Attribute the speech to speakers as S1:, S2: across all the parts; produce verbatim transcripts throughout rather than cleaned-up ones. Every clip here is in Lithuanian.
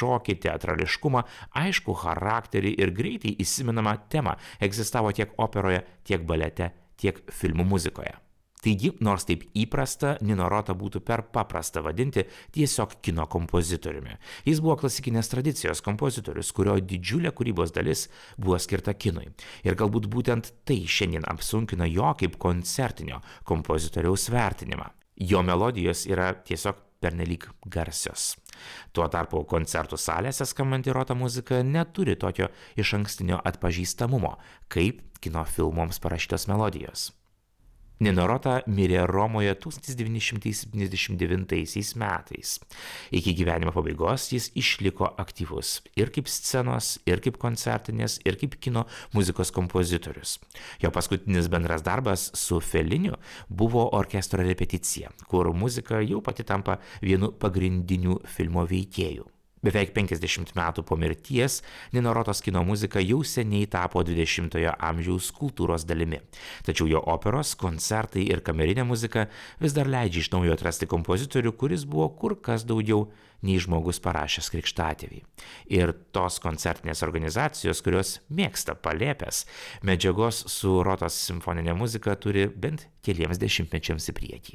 S1: šokį, teatrališkumą, aišku charakterį ir greitai įsimenamą temą egzistavo tiek operoje, tiek balete, tiek filmų muzikoje. Taigi, nors taip įprasta, Nino Rota būtų per paprasta vadinti tiesiog kino kompozitoriumi. Jis buvo klasikinės tradicijos kompozitorius, kurio didžiulė kūrybos dalis buvo skirta kinui. Ir galbūt būtent tai šiandien apsunkina jo kaip koncertinio kompozitoriaus vertinimą. Jo melodijos yra tiesiog pernelyg garsios. Tuo tarpu koncertų salėse skambanti Rota muzika neturi tokio išankstinio atpažįstamumo, kaip kino filmoms parašytos melodijos. Nino Rota mirė Romoje tūkstantis devyni šimtai septyniasdešimt devintaisiais metais. Iki gyvenimo pabaigos jis išliko aktyvus ir kaip scenos, ir kaip koncertinės, ir kaip kino muzikos kompozitorius. Jo paskutinis bendras darbas su Felliniu buvo orkestro repeticija, kur muzika jau pati tampa vienu pagrindinių filmo veikėjų. Beveik penkiasdešimt metų po mirties Nino Rotos kino muzika jau seniai tapo dvidešimtojo amžiaus kultūros dalimi. Tačiau jo operos, koncertai ir kamerinė muzika vis dar leidžia iš naujo atrasti kompozitorių, kuris buvo kur kas daugiau nei žmogus parašęs krikštatėvį. Ir tos koncertinės organizacijos, kurios mėgsta palėpės, medžiagos su Rotos simfoninė muzika turi bent keliems dešimtmečiams į priekį.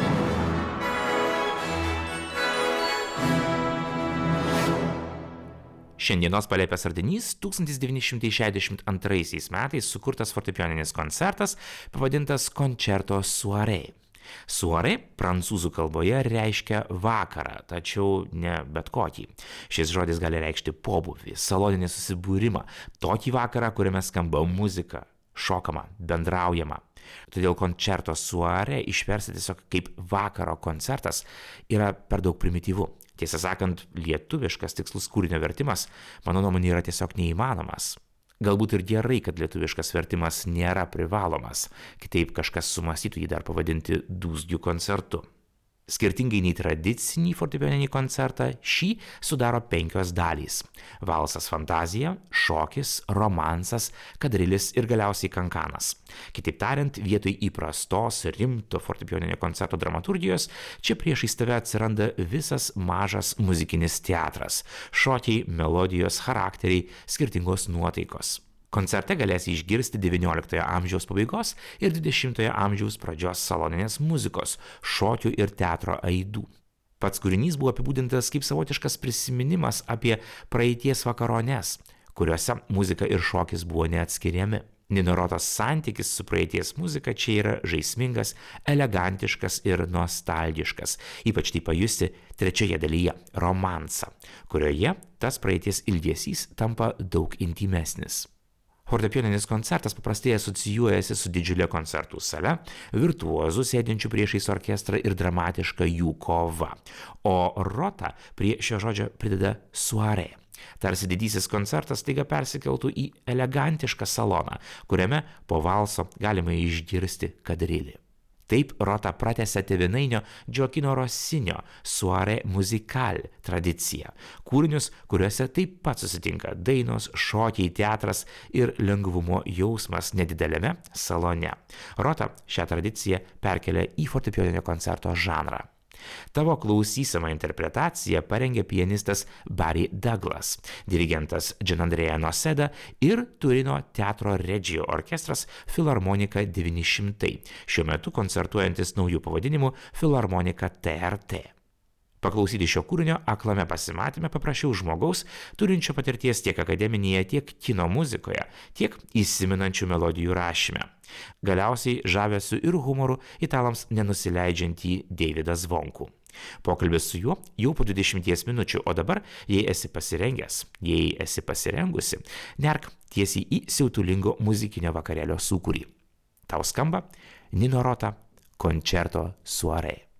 S1: Šiandienos palėpės ardinys tūkstantis devyni šimtai šešiasdešimt antraisiais metais sukurtas fortepijoninis koncertas pavadintas Concerto Soirée. Soirée prancūzų kalboje reiškia vakarą, tačiau ne bet kokį. Šis žodis gali reikšti pobūvį, saloninį susibūrimą, tokį vakarą, kuriame skamba muzika, šokama, bendraujama. Todėl Concerto Soirée išversti tiesiog kaip vakaro koncertas yra per daug primityvu. Tiesą sakant, lietuviškas tikslus kūrinio vertimas, mano nuomonė, yra tiesiog neįmanomas. Galbūt ir gerai, kad lietuviškas vertimas nėra privalomas, kitaip kažkas sumąstytų jį dar pavadinti dūzgių koncertu. Skirtingai nei tradicinį fortepijoninį koncertą, šį sudaro penkios dalys – valsas fantazija, šokis, romansas, kadrilis ir galiausiai kankanas. Kitaip tariant, vietoj įprastos rimto fortepijoninio koncerto dramaturgijos, čia priešais tave atsiranda visas mažas muzikinis teatras – šokiai, melodijos, charakteriai, skirtingos nuotaikos. Koncerte galėsi išgirsti devynioliktojo amžiaus pabaigos ir dvidešimtojo amžiaus pradžios saloninės muzikos, šokių ir teatro aidų. Pats kūrinys buvo apibūdintas kaip savotiškas prisiminimas apie praeities vakarones, kuriuose muzika ir šokis buvo neatskiriami. Nino Rotos santykis su praeities muzika čia yra žaismingas, elegantiškas ir nostalgiškas, ypač tai pajusti trečioje dalyje – romansą, kurioje tas praeities ilgesys tampa daug intymesnis. Fortepijoninis koncertas paprastai asocijuojasi su didžiulė koncertų sale, virtuozų sėdinčių priešais orkestrą ir dramatiška jų kova. O Rota prie šio žodžio prideda soirée. Tarsi didysis koncertas staiga persikeltų į elegantišką saloną, kuriame po valso galima išgirsti kadrilį. Taip Rota pratęsia tėvynainio Gioachino Rossinio soirée musicale tradiciją, kūrinius, kuriuose taip pat susitinka dainos, šokiai, teatras ir lengvumo jausmas nedideliame salone. Rota šią tradiciją perkelia į fortepijoninio koncerto žanrą. Tavo klausysamą interpretaciją parengė pianistas Barry Douglas, dirigentas Gianandrea Noseda ir Turino teatro Regio orkestras Filharmonika devyni šimtai, šiuo metu koncertuojantis naujų pavadinimų Filharmonika T R T. Paklausyti šio kūrinio aklame pasimatyme paprašiau žmogaus, turinčio patirties tiek akademinėje, tiek kino muzikoje, tiek įsiminančių melodijų rašyme. Galiausiai žavesiu ir humoru italams nenusileidžiantį Davidą Zvonkų. Pokalbis su juo jau po dvidešimties minučių, o dabar, jei esi pasirengęs, jei esi pasirengusi, nerk tiesiai į siautulingo muzikinio vakarėlio sūkurį. Tau skamba Nino Rota Concerto Soirée.